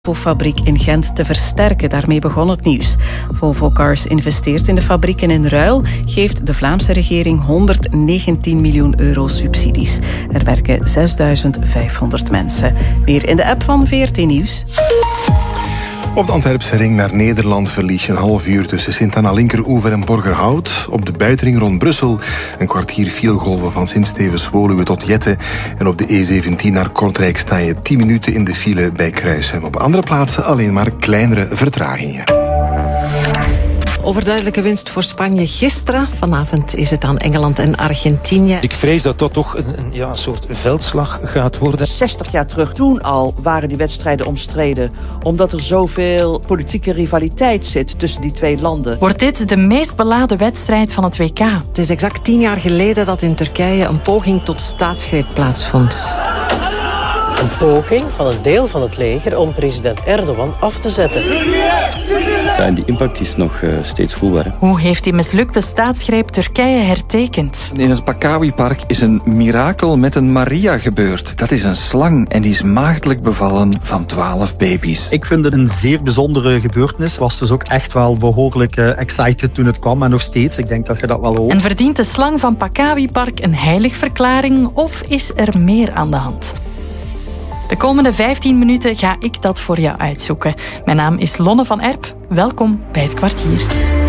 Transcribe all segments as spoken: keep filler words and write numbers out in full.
Volvo-fabriek in Gent te versterken. Daarmee begon het nieuws. Volvo Cars investeert in de fabriek en in ruil geeft de Vlaamse regering honderdnegentien miljoen euro subsidies. Er werken zesduizend vijfhonderd mensen. Meer in de app van V R T Nieuws. Op de Antwerpse ring naar Nederland verlies je een half uur tussen Sint-Anna Linkeroever en Borgerhout. Op de buitenring rond Brussel een kwartier filegolven van Sint-Stevens-Woluwe tot Jette. En op de E zeventien naar Kortrijk sta je tien minuten in de file bij Kruishem. Op andere plaatsen alleen maar kleinere vertragingen. Overduidelijke winst voor Spanje gisteren. Vanavond is het aan Engeland en Argentinië. Ik vrees dat dat toch een, een ja, soort veldslag gaat worden. zestig jaar terug, toen al, waren die wedstrijden omstreden. Omdat er zoveel politieke rivaliteit zit tussen die twee landen. Wordt dit de meest beladen wedstrijd van het W K? Het is exact tien jaar geleden dat in Turkije een poging tot staatsgreep plaatsvond. Een poging van een deel van het leger om president Erdogan af te zetten. Ja, en die impact is nog uh, steeds voelbaar. Hè. Hoe heeft die mislukte staatsgreep Turkije hertekend? In het Bakawi-park is een mirakel met een Maria gebeurd. Dat is een slang en die is maagdelijk bevallen van twaalf baby's. Ik vind het een zeer bijzondere gebeurtenis. Ik was dus ook echt wel behoorlijk uh, excited toen het kwam. En nog steeds, ik denk dat je dat wel hoort. En verdient de slang van Bakawi-park een heiligverklaring of is er meer aan de hand? De komende vijftien minuten ga ik dat voor jou uitzoeken. Mijn naam is Lonne van Erp. Welkom bij Het Kwartier.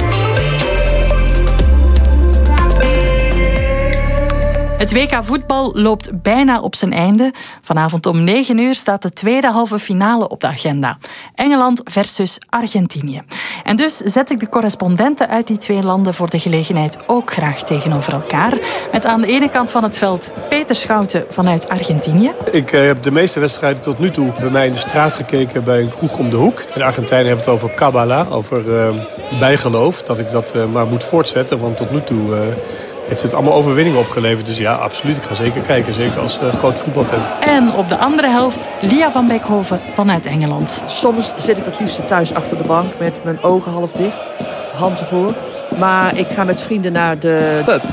Het W K voetbal loopt bijna op zijn einde. Vanavond om negen uur staat de tweede halve finale op de agenda. Engeland versus Argentinië. En dus zet ik de correspondenten uit die twee landen voor de gelegenheid ook graag tegenover elkaar. Met aan de ene kant van het veld Peter Schouten vanuit Argentinië. Ik uh, heb de meeste wedstrijden tot nu toe bij mij in de straat gekeken bij een kroeg om de hoek. De Argentijnen hebben het over Kabbalah, over uh, bijgeloof. Dat ik dat uh, maar moet voortzetten, want tot nu toe... Uh, heeft het allemaal overwinningen opgeleverd. Dus ja, absoluut. Ik ga zeker kijken. Zeker als uh, groot voetbalfan. En op de andere helft Lia van Beekhoven vanuit Engeland. Soms zit ik het liefst thuis achter de bank met mijn ogen half dicht. Hand ervoor. Maar ik ga met vrienden naar de pub.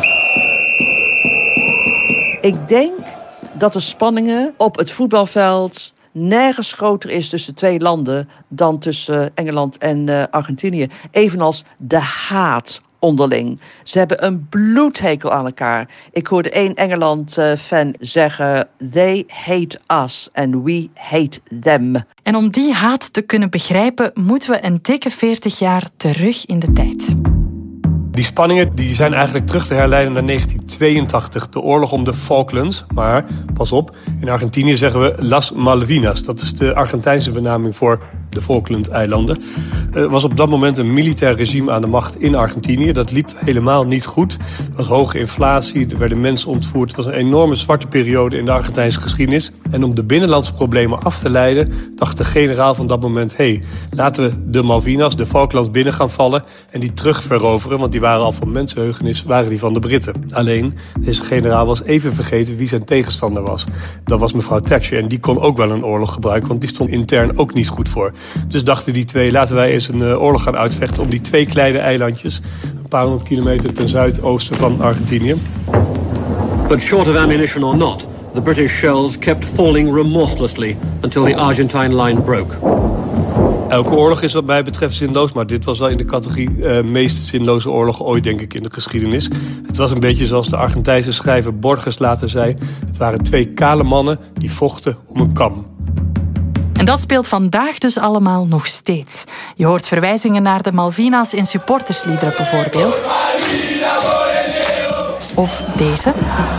Ik denk dat de spanningen op het voetbalveld nergens groter is tussen twee landen dan tussen Engeland en uh, Argentinië. Evenals de haat onderling. Ze hebben een bloedhekel aan elkaar. Ik hoorde één Engeland-fan zeggen: they hate us and we hate them. En om die haat te kunnen begrijpen, moeten we een dikke veertig jaar terug in de tijd. Die spanningen die zijn eigenlijk terug te herleiden naar negentien tweeëntachtig, de oorlog om de Falklands. Maar, pas op, in Argentinië zeggen we Las Malvinas. Dat is de Argentijnse benaming voor de Falkland-eilanden. Er was op dat moment een militair regime aan de macht in Argentinië. Dat liep helemaal niet goed. Er was hoge inflatie, er werden mensen ontvoerd. Het was een enorme zwarte periode in de Argentijnse geschiedenis. En om de binnenlandse problemen af te leiden, dacht de generaal van dat moment: hé, hey, laten we de Malvinas, de Falklands, binnen gaan vallen en die terugveroveren, want die waren al van mensenheugenis, waren die van de Britten. Alleen, deze generaal was even vergeten wie zijn tegenstander was. Dat was mevrouw Thatcher en die kon ook wel een oorlog gebruiken, want die stond intern ook niet goed voor. Dus dachten die twee, laten wij eens een uh, oorlog gaan uitvechten om die twee kleine eilandjes, een paar honderd kilometer ten zuidoosten van Argentinië. But short of ammunition or not, the British shells kept falling remorselessly until the Argentine line broke. Elke oorlog is wat mij betreft zinloos, maar dit was wel in de categorie uh, meest zinloze oorlog ooit, denk ik, in de geschiedenis. Het was een beetje zoals de Argentijnse schrijver Borges later zei: het waren twee kale mannen die vochten om een kam. En dat speelt vandaag dus allemaal nog steeds. Je hoort verwijzingen naar de Malvinas in supportersliederen bijvoorbeeld. Of deze.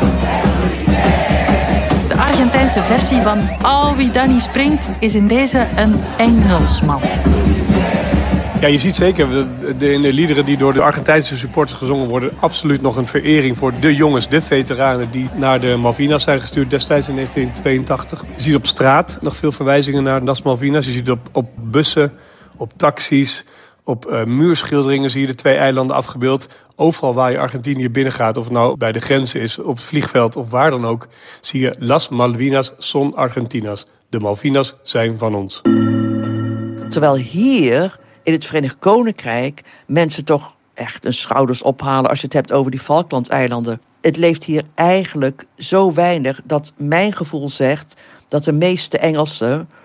De Argentijnse versie van Al wie dan niet springt is in deze een Engelsman. Ja, je ziet zeker in de liederen die door de Argentijnse supporters gezongen worden absoluut nog een verering voor de jongens, de veteranen die naar de Malvinas zijn gestuurd destijds in negentien tweeëntachtig. Je ziet op straat nog veel verwijzingen naar Las Malvinas. Je ziet op, op bussen, op taxis, op uh, muurschilderingen zie je de twee eilanden afgebeeld. Overal waar je Argentinië binnengaat, of het nou bij de grenzen is, op het vliegveld of waar dan ook, zie je Las Malvinas son Argentinas. De Malvinas zijn van ons. Terwijl hier in het Verenigd Koninkrijk mensen toch echt hun schouders ophalen als je het hebt over die Falklandeilanden. Het leeft hier eigenlijk zo weinig dat mijn gevoel zegt dat de meeste Engelsen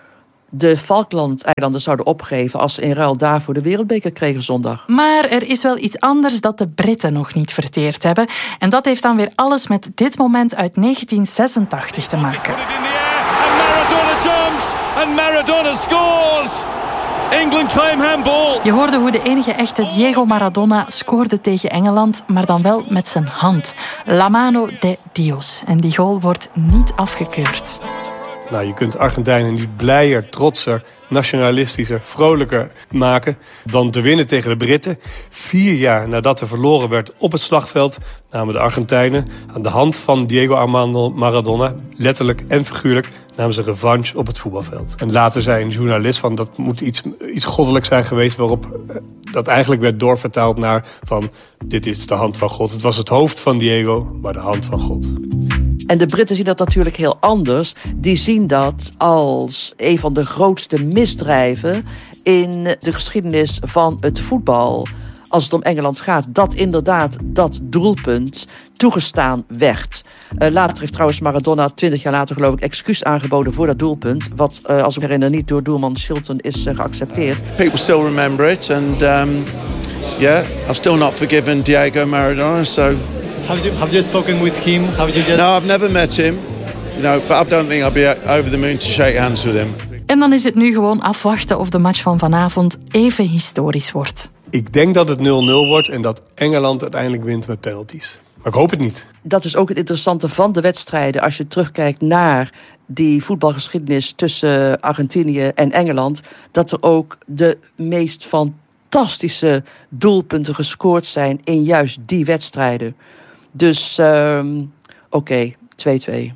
de Falklandeilanden zouden opgeven als ze in ruil daarvoor de wereldbeker kregen zondag. Maar er is wel iets anders dat de Britten nog niet verteerd hebben. En dat heeft dan weer alles met dit moment uit negentien zesentachtig te maken. Maradona jumps and Maradona scores. England claim handball. Je hoorde hoe de enige echte Diego Maradona scoorde tegen Engeland, maar dan wel met zijn hand. La mano de Dios. En die goal wordt niet afgekeurd. Nou, je kunt Argentijnen niet blijer, trotser, nationalistischer, vrolijker maken dan te winnen tegen de Britten. Vier jaar nadat er verloren werd op het slagveld namen de Argentijnen aan de hand van Diego Armando Maradona, letterlijk en figuurlijk, namen ze revanche op het voetbalveld. En later zei een journalist van dat moet iets, iets goddelijks zijn geweest, waarop dat eigenlijk werd doorvertaald naar van dit is de hand van God. Het was het hoofd van Diego, maar de hand van God. En de Britten zien dat natuurlijk heel anders. Die zien dat als een van de grootste misdrijven in de geschiedenis van het voetbal. Als het om Engeland gaat, dat inderdaad dat doelpunt toegestaan werd. Uh, later heeft trouwens Maradona twintig jaar later geloof ik excuus aangeboden voor dat doelpunt. Wat, uh, als ik me herinner, niet door doelman Shilton is uh, geaccepteerd. People still remember it and um, yeah, I've still not forgiven Diego Maradona, so... Have you, have you spoken with him? Have you just... No, I've never met him. You know, but I don't think I'll be over the moon to shake hands with him. En dan is het nu gewoon afwachten of de match van vanavond even historisch wordt. Ik denk dat het nul nul wordt en dat Engeland uiteindelijk wint met penalties. Maar ik hoop het niet. Dat is ook het interessante van de wedstrijden. Als je terugkijkt naar die voetbalgeschiedenis tussen Argentinië en Engeland, dat er ook de meest fantastische doelpunten gescoord zijn in juist die wedstrijden. Dus um, oké, okay, twee twee.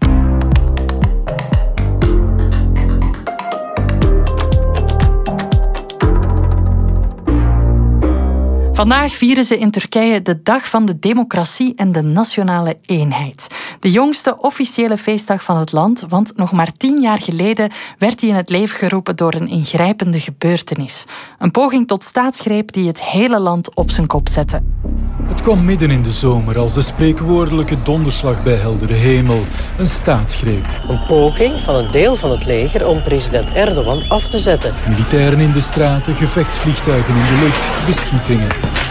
Vandaag vieren ze in Turkije de Dag van de Democratie en de Nationale Eenheid. De jongste officiële feestdag van het land, want nog maar tien jaar geleden werd die in het leven geroepen door een ingrijpende gebeurtenis. Een poging tot staatsgreep die het hele land op zijn kop zette. Het kwam midden in de zomer als de spreekwoordelijke donderslag bij heldere hemel. Een staatsgreep. Een poging van een deel van het leger om president Erdogan af te zetten. Militairen in de straten, gevechtsvliegtuigen in de lucht, beschietingen.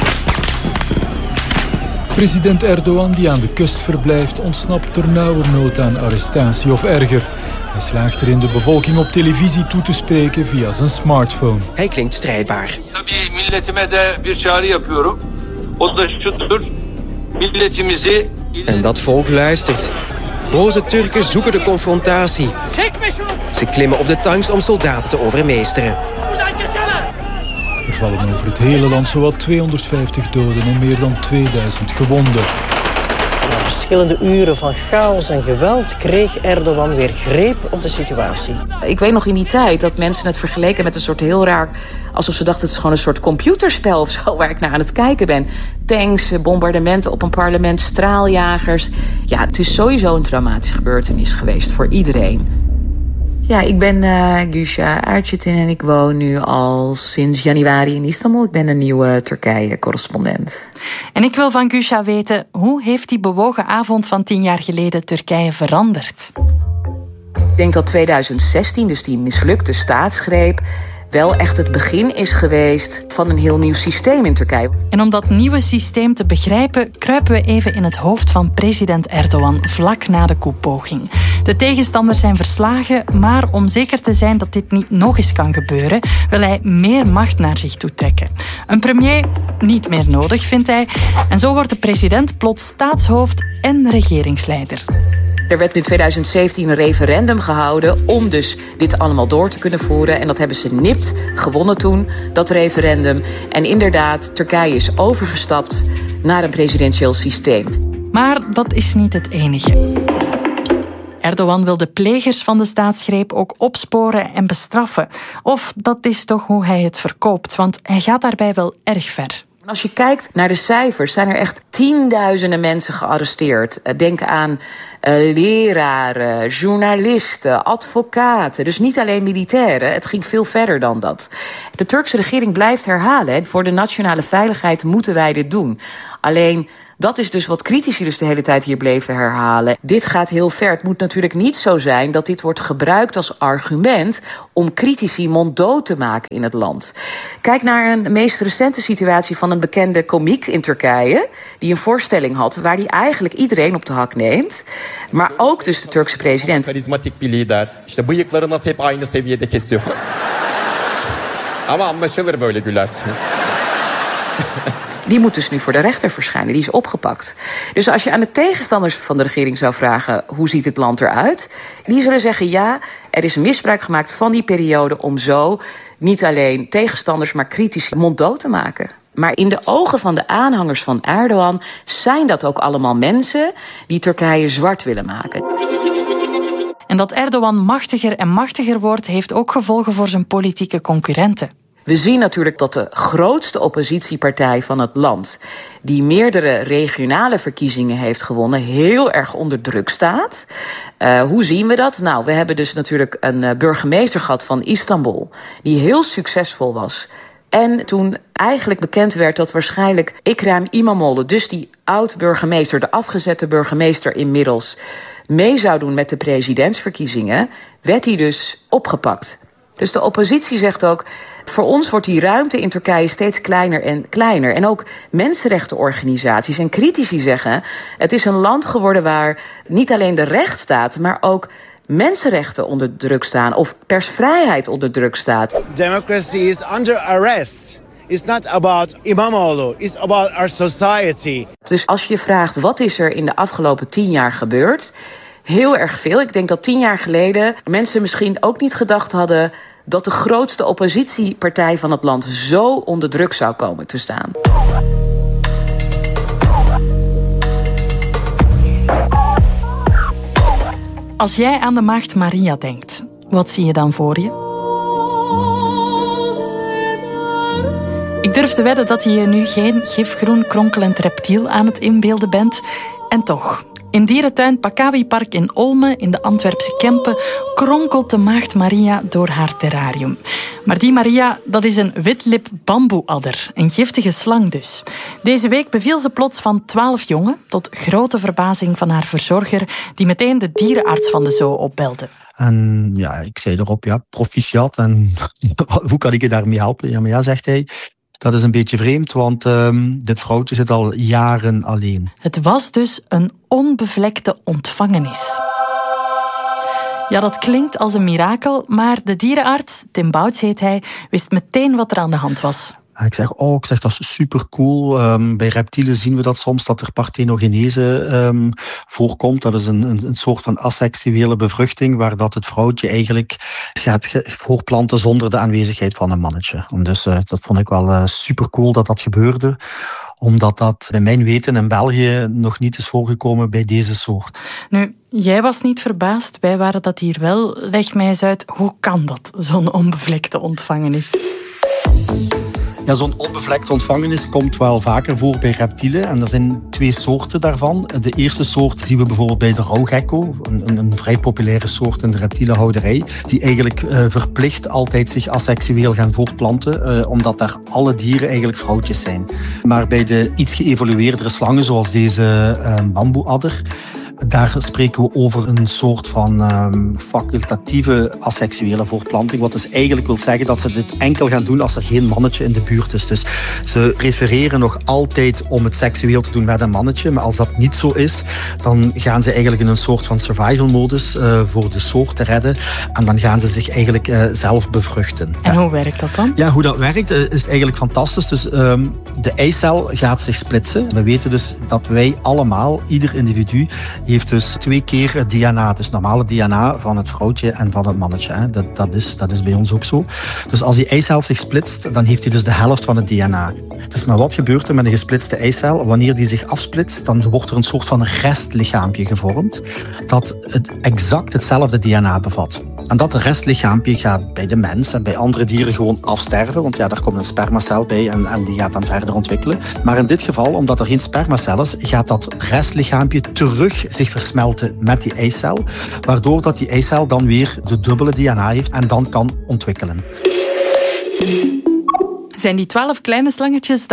President Erdogan, die aan de kust verblijft, ontsnapt ternauwernood aan arrestatie of erger. Hij slaagt erin de bevolking op televisie toe te spreken via zijn smartphone. Hij klinkt strijdbaar. En dat volk luistert. Boze Turken zoeken de confrontatie. Ze klimmen op de tanks om soldaten te overmeesteren. Er vallen over het hele land zowat tweehonderdvijftig doden en meer dan tweeduizend gewonden. Na verschillende uren van chaos en geweld kreeg Erdogan weer greep op de situatie. Ik weet nog in die tijd dat mensen het vergeleken met een soort heel raar, alsof ze dachten het is gewoon een soort computerspel of zo waar ik naar aan het kijken ben. Tanks, bombardementen op een parlement, straaljagers. Ja, het is sowieso een traumatische gebeurtenis geweest voor iedereen. Ja, ik ben uh, Gülşah Erçetin en ik woon nu al sinds januari in Istanbul. Ik ben een nieuwe Turkije-correspondent. En ik wil van Gülşah weten, hoe heeft die bewogen avond van tien jaar geleden Turkije veranderd? Ik denk dat tweeduizend zestien, dus die mislukte staatsgreep, wel echt het begin is geweest van een heel nieuw systeem in Turkije. En om dat nieuwe systeem te begrijpen, kruipen we even in het hoofd van president Erdogan vlak na de koepoging. De tegenstanders zijn verslagen, maar om zeker te zijn dat dit niet nog eens kan gebeuren, wil hij meer macht naar zich toe trekken. Een premier niet meer nodig, vindt hij. En zo wordt de president plots staatshoofd en regeringsleider. Er werd in tweeduizend zeventien een referendum gehouden om dus dit allemaal door te kunnen voeren. En dat hebben ze nipt gewonnen toen, dat referendum. En inderdaad, Turkije is overgestapt naar een presidentieel systeem. Maar dat is niet het enige. Erdogan wil de plegers van de staatsgreep ook opsporen en bestraffen. Of dat is toch hoe hij het verkoopt, want hij gaat daarbij wel erg ver. Als je kijkt naar de cijfers, zijn er echt tienduizenden mensen gearresteerd. Denk aan uh, leraren, journalisten, advocaten. Dus niet alleen militairen, het ging veel verder dan dat. De Turkse regering blijft herhalen, hè, voor de nationale veiligheid moeten wij dit doen. Alleen Dat is dus wat critici dus de hele tijd hier bleven herhalen. Dit gaat heel ver. Het moet natuurlijk niet zo zijn dat dit wordt gebruikt als argument om critici monddood te maken in het land. Kijk naar een meest recente situatie van een bekende komiek in Turkije, die een voorstelling had waar hij eigenlijk iedereen op de hak neemt, maar ook dus de Turkse president. Karizmatik bir lider. İşte bıyıkları nasıl hep aynı seviyede kesiyor. Ama anlaşılır böyle güler. Die moet dus nu voor de rechter verschijnen. Die is opgepakt. Dus als je aan de tegenstanders van de regering zou vragen, hoe ziet het land eruit? Die zullen zeggen, ja, er is misbruik gemaakt van die periode om zo niet alleen tegenstanders, maar critici monddood te maken. Maar in de ogen van de aanhangers van Erdogan zijn dat ook allemaal mensen die Turkije zwart willen maken. En dat Erdogan machtiger en machtiger wordt, heeft ook gevolgen voor zijn politieke concurrenten. We zien natuurlijk dat de grootste oppositiepartij van het land, die meerdere regionale verkiezingen heeft gewonnen, heel erg onder druk staat. Uh, hoe zien we dat? Nou, we hebben dus natuurlijk een uh, burgemeester gehad van Istanbul, die heel succesvol was. En toen eigenlijk bekend werd dat waarschijnlijk Ekrem İmamoğlu, dus die oud-burgemeester, de afgezette burgemeester inmiddels, mee zou doen met de presidentsverkiezingen, werd hij dus opgepakt. Dus de oppositie zegt ook, voor ons wordt die ruimte in Turkije steeds kleiner en kleiner. En ook mensenrechtenorganisaties en critici zeggen, het is een land geworden waar niet alleen de rechtsstaat, maar ook mensenrechten onder druk staan of persvrijheid onder druk staat. Democracy is under arrest. It's not about İmamoğlu, it's about our society. Dus als je je vraagt, wat is er in de afgelopen tien jaar gebeurd? Heel erg veel. Ik denk dat tien jaar geleden mensen misschien ook niet gedacht hadden dat de grootste oppositiepartij van het land zo onder druk zou komen te staan. Als jij aan de maagd Maria denkt, wat zie je dan voor je? Ik durf te wedden dat je je nu geen gifgroen kronkelend reptiel aan het inbeelden bent. En toch, in dierentuin Pakawi Park in Olme, in de Antwerpse Kempen, kronkelt de maagd Maria door haar terrarium. Maar die Maria, dat is een witlip bamboeadder, een giftige slang dus. Deze week beviel ze plots van twaalf jongen, tot grote verbazing van haar verzorger, die meteen de dierenarts van de zoo opbelde. En ja, ik zei erop, ja, proficiat. En hoe kan ik je daarmee helpen? Ja, maar ja, zegt hij, dat is een beetje vreemd, want um, dit vrouwtje zit al jaren alleen. Het was dus een onbevlekte ontvangenis. Ja, dat klinkt als een mirakel, maar de dierenarts, Tim Bouts heet hij, wist meteen wat er aan de hand was. Ik zeg, oh, ik zeg, dat is super cool. Um, bij reptielen zien we dat soms, dat er parthenogenese um, voorkomt. Dat is een, een, een soort van asexuele bevruchting, waar dat het vrouwtje eigenlijk gaat voorplanten zonder de aanwezigheid van een mannetje. Dus uh, dat vond ik wel uh, super cool dat dat gebeurde. Omdat dat bij mijn weten in België nog niet is voorgekomen bij deze soort. Nu, jij was niet verbaasd, wij waren dat hier wel. Leg mij eens uit, hoe kan dat, zo'n onbevlekte ontvangenis? Ja, zo'n onbevlekte ontvangenis komt wel vaker voor bij reptielen. En er zijn twee soorten daarvan. De eerste soort zien we bijvoorbeeld bij de rouwgekko. Een, een vrij populaire soort in de reptielenhouderij. Die eigenlijk uh, verplicht altijd zich asexueel gaan voortplanten. Uh, omdat daar alle dieren eigenlijk vrouwtjes zijn. Maar bij de iets geëvolueerdere slangen, zoals deze uh, bamboeadder, daar spreken we over een soort van um, facultatieve asexuele voortplanting. Wat dus eigenlijk wil zeggen dat ze dit enkel gaan doen als er geen mannetje in de buurt is. Dus ze refereren nog altijd om het seksueel te doen met een mannetje. Maar als dat niet zo is, dan gaan ze eigenlijk in een soort van survival modus uh, voor de soort te redden. En dan gaan ze zich eigenlijk uh, zelf bevruchten. En ja. Hoe werkt dat dan? Ja, hoe dat werkt uh, is eigenlijk fantastisch. Dus um, de eicel gaat zich splitsen. We weten dus dat wij allemaal, ieder individu, heeft dus twee keer het D N A. Dus normale D N A van het vrouwtje en van het mannetje. Hè. Dat, dat, is, dat is bij ons ook zo. Dus als die eicel zich splitst, dan heeft hij dus de helft van het D N A. Dus maar wat gebeurt er met een gesplitste eicel? Wanneer die zich afsplitst, dan wordt er een soort van restlichaampje gevormd dat het exact hetzelfde D N A bevat. En dat restlichaampje gaat bij de mens en bij andere dieren gewoon afsterven, want ja, daar komt een spermacel bij en, en die gaat dan verder ontwikkelen. Maar in dit geval, omdat er geen spermacel is, gaat dat restlichaampje terug zich versmelten met die eicel, waardoor dat die eicel dan weer de dubbele D N A heeft en dan kan ontwikkelen. Zijn die twaalf kleine slangetjes dan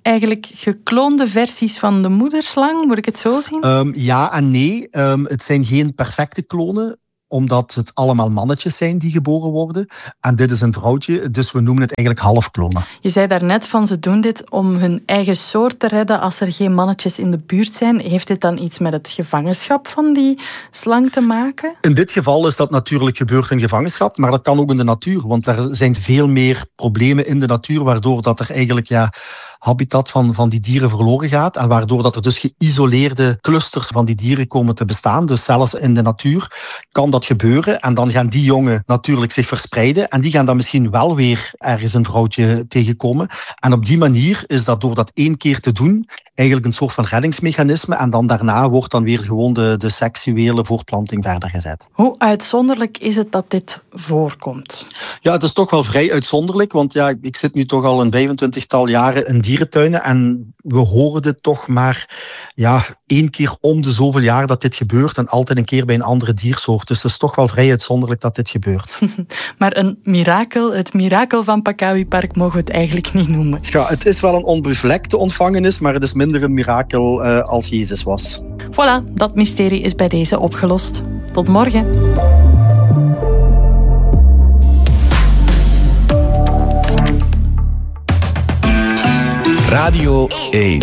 eigenlijk gekloonde versies van de moederslang? Moet ik het zo zien? Um, ja en nee. Um, het zijn geen perfecte klonen, omdat het allemaal mannetjes zijn die geboren worden. En dit is een vrouwtje, dus we noemen het eigenlijk halfklonen. Je zei daarnet van ze doen dit om hun eigen soort te redden als er geen mannetjes in de buurt zijn. Heeft dit dan iets met het gevangenschap van die slang te maken? In dit geval is dat natuurlijk gebeurd in gevangenschap, maar dat kan ook in de natuur. Want er zijn veel meer problemen in de natuur, waardoor dat er eigenlijk ja, habitat van, van die dieren verloren gaat. En waardoor dat er dus geïsoleerde clusters van die dieren komen te bestaan. Dus zelfs in de natuur kan dat gebeuren. En dan gaan die jongen natuurlijk zich verspreiden. En die gaan dan misschien wel weer ergens een vrouwtje tegenkomen. En op die manier is dat door dat één keer te doen eigenlijk een soort van reddingsmechanisme. En dan daarna wordt dan weer gewoon de, de seksuele voortplanting verder gezet. Hoe uitzonderlijk is het dat dit voorkomt? Ja, het is toch wel vrij uitzonderlijk. Want ja, ik zit nu toch al een vijfentwintigtal jaren in dierentuinen. En we horen dit toch maar ja, één keer om de zoveel jaar dat dit gebeurt. En altijd een keer bij een andere diersoort. Dus het is toch wel vrij uitzonderlijk dat dit gebeurt. Maar een mirakel, het mirakel van Pakawi Park, mogen we het eigenlijk niet noemen. Ja, het is wel een onbevlekte ontvangenis, maar het is minder een mirakel uh, als Jezus was. Voilà, dat mysterie is bij deze opgelost. Tot morgen. Radio één.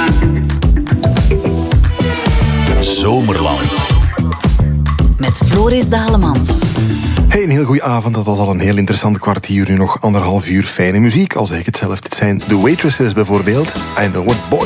Zomerland. Met Floris Dalemans. Hey, een heel goede avond. Dat was al een heel interessant kwartier. Nu nog anderhalf uur fijne muziek. Al zeg ik het zelf, dit zijn The Waitresses bijvoorbeeld. I Know What Boys